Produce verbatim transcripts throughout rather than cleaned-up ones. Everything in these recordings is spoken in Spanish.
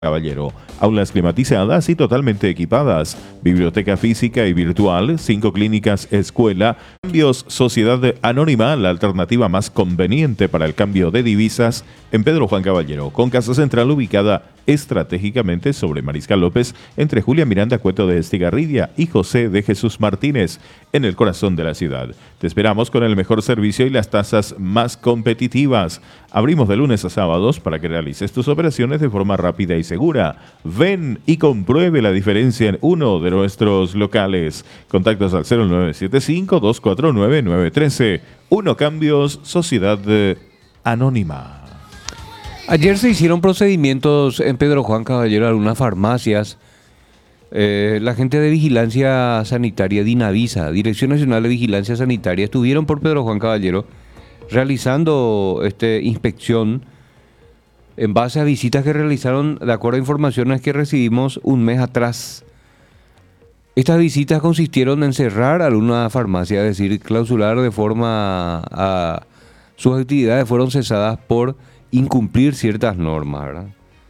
Caballero. Aulas climatizadas y totalmente equipadas, biblioteca física y virtual, cinco clínicas escuela, cambios sociedad anónima, la alternativa más conveniente para el cambio de divisas en Pedro Juan Caballero, con casa central ubicada estratégicamente sobre Mariscal López, entre Julia Miranda Cueto de Estigarribia y José de Jesús Martínez, en el corazón de la ciudad. Te esperamos con el mejor servicio y las tasas más competitivas. Abrimos de lunes a sábados para que realices tus operaciones de forma rápida y segura. Ven y compruebe la diferencia en uno de nuestros locales. Contactos al cero nueve siete cinco, dos cuatro nueve, nueve uno tres. Uno Cambios, Sociedad Anónima. Ayer se hicieron procedimientos en Pedro Juan Caballero, algunas farmacias. Eh, la gente de Vigilancia Sanitaria, Dinavisa, Dirección Nacional de Vigilancia Sanitaria, estuvieron por Pedro Juan Caballero realizando este, inspección en base a visitas que realizaron de acuerdo a informaciones que recibimos un mes atrás. Estas visitas consistieron en cerrar alguna farmacia, es decir, clausurar de forma a sus actividades fueron cesadas por incumplir ciertas normas, ¿verdad?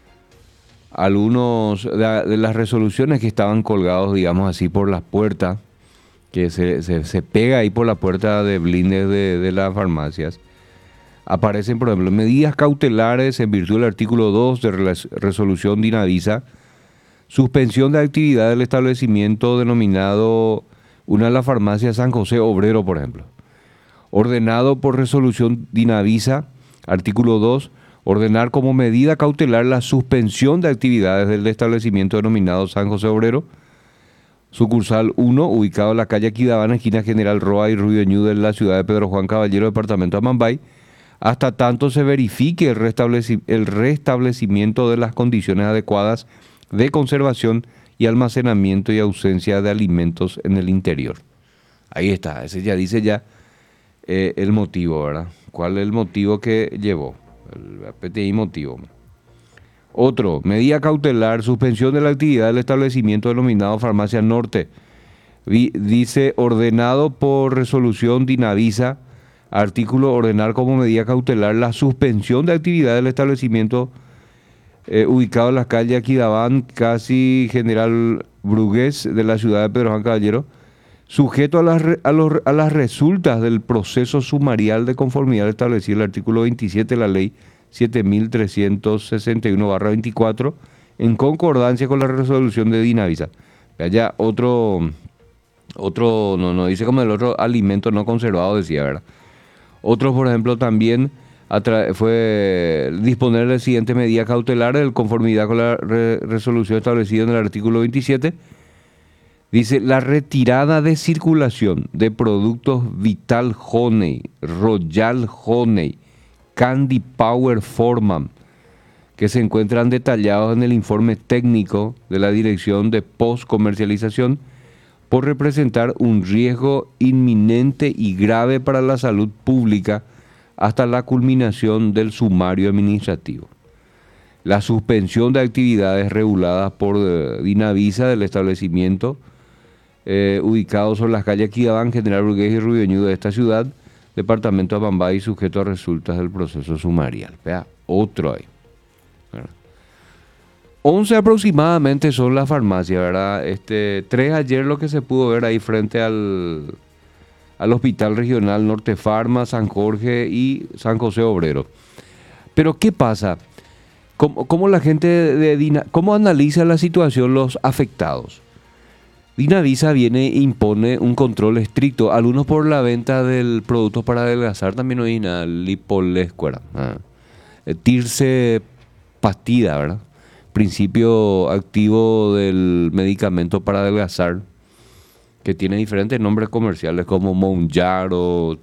Algunos de, de las resoluciones que estaban colgados, digamos así, por las puertas, que se, se, se pega ahí por la puerta de blindes de, de las farmacias, aparecen, por ejemplo, medidas cautelares en virtud del artículo dos de la resolución Dinavisa, suspensión de actividad del establecimiento denominado una de las farmacias San José Obrero, por ejemplo, ordenado por resolución Dinavisa, artículo dos, ordenar como medida cautelar la suspensión de actividades del establecimiento denominado San José Obrero, sucursal uno, ubicado en la calle Aquidabana, esquina General Roa y Rubio Ñu de la ciudad de Pedro Juan Caballero, departamento de Amambay, hasta tanto se verifique el, restableci- el restablecimiento de las condiciones adecuadas de conservación y almacenamiento y ausencia de alimentos en el interior. Ahí está, ese ya dice ya eh, el motivo, ¿verdad? ¿Cuál es el motivo que llevó? El P T I motivo. Otro, medida cautelar, suspensión de la actividad del establecimiento denominado Farmacia Norte. Vi, dice, ordenado por resolución Dinavisa, artículo, ordenar como medida cautelar la suspensión de actividad del establecimiento eh, ubicado en la calle Aquidabán, casi General Brugués de la ciudad de Pedro Juan Caballero, sujeto a las, a, los, a las resultas del proceso sumarial de conformidad establecido en el artículo veintisiete de la ley siete mil trescientos sesenta y uno barra veinticuatro, en concordancia con la resolución de Dinavisa. Allá otro, otro no, no dice como el otro alimento no conservado, decía, ¿verdad? Otro, por ejemplo, también atra- fue disponer la siguiente medida cautelar en conformidad con la re- resolución establecida en el artículo veintisiete. Dice, la retirada de circulación de productos Vital Honey, Royal Honey, Candy Power Forman, que se encuentran detallados en el informe técnico de la Dirección de Post-Comercialización por representar un riesgo inminente y grave para la salud pública hasta la culminación del sumario administrativo. La suspensión de actividades reguladas por eh, Dinavisa del establecimiento Eh, ubicado sobre las calles Aquidabán, General Burgués y Rubio Ñu de esta ciudad, departamento de Amambay, sujeto a resultas del proceso sumarial. Vea, otro ahí. ¿Verdad? once aproximadamente son las farmacias, ¿verdad? Este, tres ayer lo que se pudo ver ahí frente al, al Hospital Regional Norte Farma, San Jorge y San José Obrero. Pero ¿qué pasa? ¿Cómo, cómo la gente de Dina, cómo analiza la situación los afectados? Dinavisa viene e impone un control estricto, algunos por la venta del producto para adelgazar, también hoy nada, lipolescuera, ah. Tirse pastida, ¿verdad? Principio activo del medicamento para adelgazar, que tiene diferentes nombres comerciales como Mounjaro,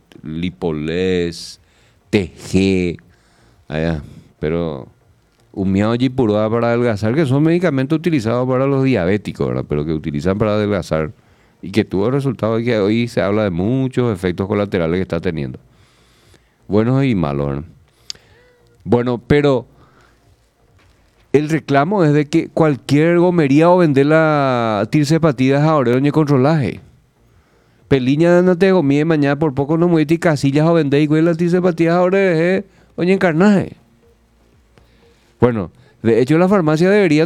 Lipoles, T G, allá, pero Humiao y Purua para adelgazar, que son medicamentos utilizados para los diabéticos, ¿verdad? Pero que utilizan para adelgazar y que tuvo el resultado de que hoy se habla de muchos efectos colaterales que está teniendo, buenos y malos, ¿verdad? Bueno, pero el reclamo es de que cualquier gomería o vender la tirsepatidas a oreo ni controlaje. Peliña no te gomie mañana por poco no muete casillas o vender y la tirsepatidas a oreo o ni encarnaje. Bueno, De hecho, las farmacias deberían